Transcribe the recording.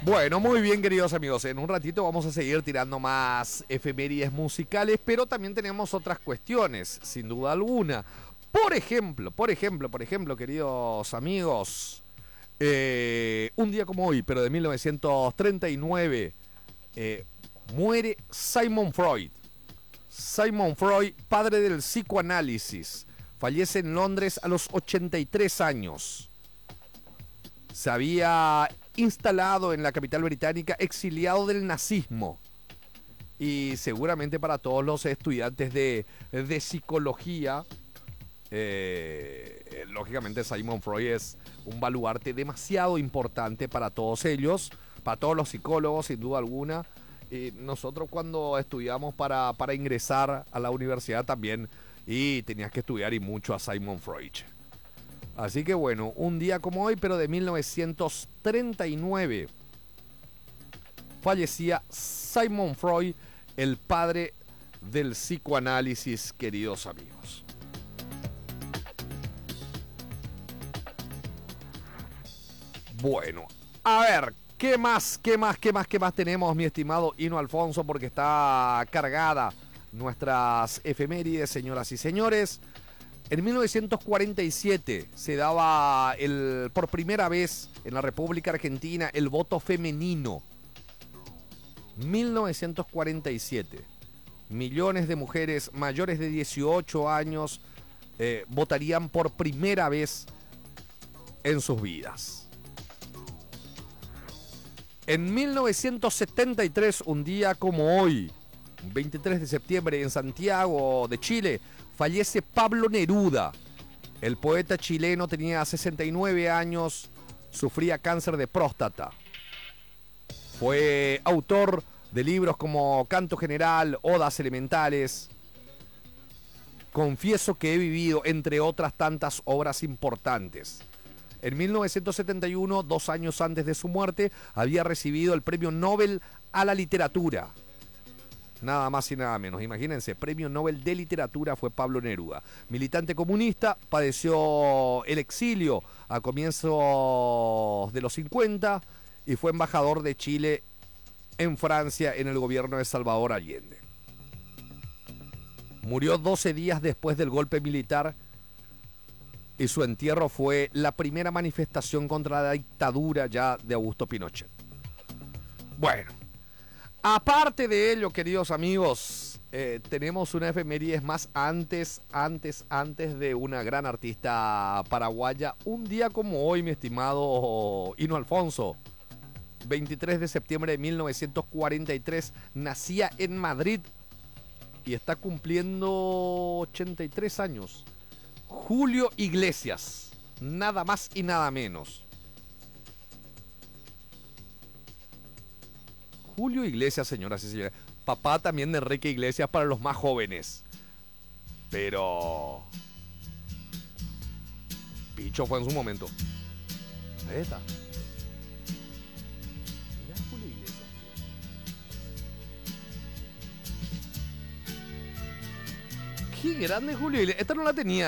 Bueno, muy bien, queridos amigos. En un ratito vamos a seguir tirando más efemérides musicales, pero también tenemos otras cuestiones, sin duda alguna. Por ejemplo, queridos amigos, un día como hoy, pero de 1939, muere Sigmund Freud. Sigmund Freud, padre del psicoanálisis, fallece en Londres a los 83 años. Se había instalado en la capital británica, exiliado del nazismo. Y seguramente para todos los estudiantes de psicología, lógicamente Sigmund Freud es un baluarte demasiado importante para todos ellos, para todos los psicólogos, sin duda alguna. Nosotros cuando estudiamos para ingresar a la universidad también, y tenías que estudiar y mucho a Sigmund Freud. Así que bueno, un día como hoy, pero de 1939, fallecía Sigmund Freud, el padre del psicoanálisis, queridos amigos. Bueno, a ver, ¿qué más tenemos, mi estimado Hino Alfonso? Porque está cargada nuestras efemérides, señoras y señores. En 1947 se daba por primera vez en la República Argentina el voto femenino. 1947. Millones de mujeres mayores de 18 años votarían por primera vez en sus vidas. En 1973, un día como hoy, 23 de septiembre, en Santiago de Chile, fallece Pablo Neruda. El poeta chileno tenía 69 años, sufría cáncer de próstata. Fue autor de libros como Canto General, Odas Elementales, Confieso que he vivido, entre otras tantas obras importantes. En 1971, 2 años antes de su muerte, había recibido el Premio Nobel a la Literatura. Nada más y nada menos. Imagínense, Premio Nobel de Literatura fue Pablo Neruda. Militante comunista, padeció el exilio a comienzos de los 50 y fue embajador de Chile en Francia en el gobierno de Salvador Allende. Murió 12 días después del golpe militar y su entierro fue la primera manifestación contra la dictadura ya de Augusto Pinochet. Bueno. Aparte de ello, queridos amigos, tenemos una efemérides más antes de una gran artista paraguaya. Un día como hoy, mi estimado Hino Alfonso, 23 de septiembre de 1943, nacía en Madrid y está cumpliendo 83 años. Julio Iglesias, nada más y nada menos. Julio Iglesias, señoras y señores. Papá también de Enrique Iglesias para los más jóvenes. Pero Picho fue en su momento. Ahí está. Mirá Julio Iglesias. Qué grande Julio Iglesias. Esta no la tenía.